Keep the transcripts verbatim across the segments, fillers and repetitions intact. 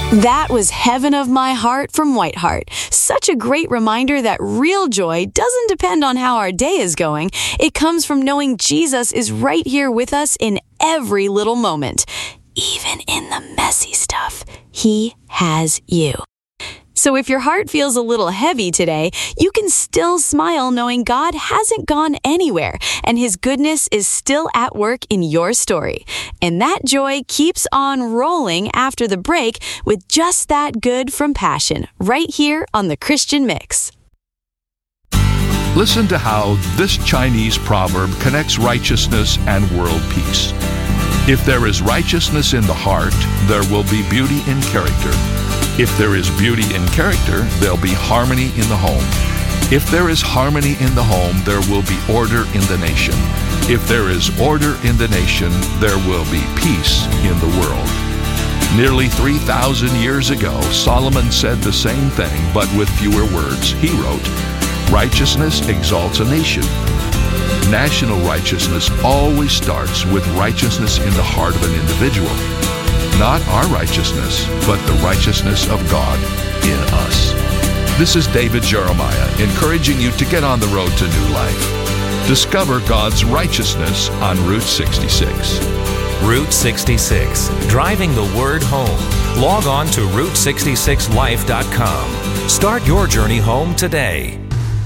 That was Heaven of My Heart from Whiteheart. Such a great reminder that real joy doesn't depend on how our day is going. It comes from knowing Jesus is right here with us in every little moment. Even in the messy stuff, He has you. So if your heart feels a little heavy today, you can still smile knowing God hasn't gone anywhere and His goodness is still at work in your story. And that joy keeps on rolling after the break with Just That Good from Passion, right here on the Christian Mix. Listen to how this Chinese proverb connects righteousness and world peace. If there is righteousness in the heart, there will be beauty in character. If there is beauty in character, there'll be harmony in the home. If there is harmony in the home, there will be order in the nation. If there is order in the nation, there will be peace in the world. Nearly three thousand years ago, Solomon said the same thing, but with fewer words. He wrote, "Righteousness exalts a nation." National righteousness always starts with righteousness in the heart of an individual. Not our righteousness, but the righteousness of God in us. This is David Jeremiah, encouraging you to get on the road to new life. Discover God's righteousness on Route sixty-six. Route sixty-six, driving the word home. Log on to route sixty-six life dot com. Start your journey home today.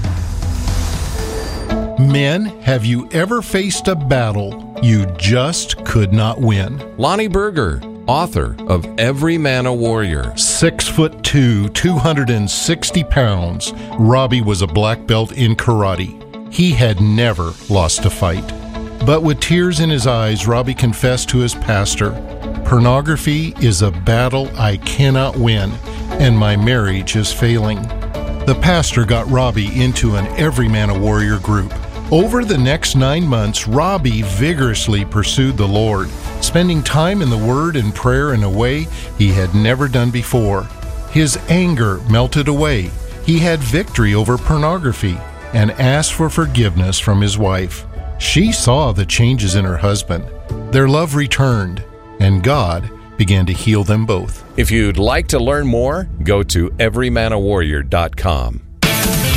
Men, have you ever faced a battle you just could not win? Lonnie Berger, author of Every Man a Warrior. Six foot two, two hundred sixty pounds, Robbie was a black belt in karate. He had never lost a fight. But with tears in his eyes, Robbie confessed to his pastor, "Pornography is a battle I cannot win, and my marriage is failing." The pastor got Robbie into an Every Man a Warrior group. Over the next nine months, Robbie vigorously pursued the Lord, spending time in the Word and prayer in a way he had never done before. His anger melted away. He had victory over pornography and asked for forgiveness from his wife. She saw the changes in her husband. Their love returned, and God began to heal them both. If you'd like to learn more, go to every man a warrior dot com.